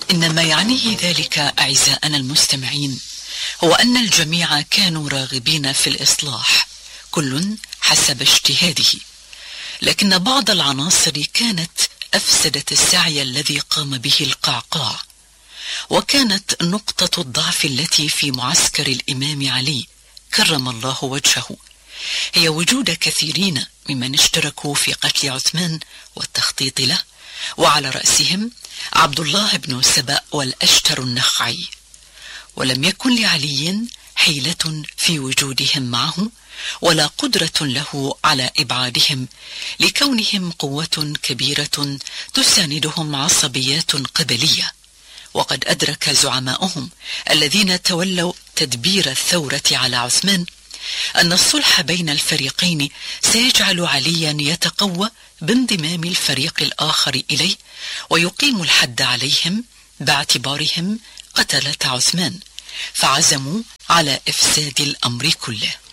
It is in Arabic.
إن ما يعنيه ذلك أعزائنا المستمعين هو أن الجميع كانوا راغبين في الإصلاح، كل حسب اجتهاده، لكن بعض العناصر كانت أفسدت السعي الذي قام به القعقاع. وكانت نقطة الضعف التي في معسكر الإمام علي كرم الله وجهه هي وجود كثيرين ممن اشتركوا في قتل عثمان والتخطيط له، وعلى رأسهم عبد الله بن سبأ والأشتر النخعي. ولم يكن لعلي حيلة في وجودهم معه ولا قدرة له على إبعادهم، لكونهم قوة كبيرة تساندهم عصبيات قبلية. وقد أدرك زعماؤهم الذين تولوا تدبير الثورة على عثمان أن الصلح بين الفريقين سيجعل عليا يتقوى بانضمام الفريق الآخر إليه ويقيم الحد عليهم باعتبارهم قتلة عثمان، فعزموا على إفساد الأمر كله.